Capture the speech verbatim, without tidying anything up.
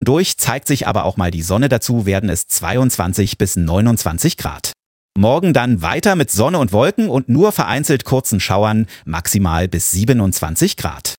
Zwischendurch zeigt sich aber auch mal die Sonne, dazu werden es zweiundzwanzig bis neunundzwanzig Grad. Morgen dann weiter mit Sonne und Wolken und nur vereinzelt kurzen Schauern, maximal bis siebenundzwanzig Grad.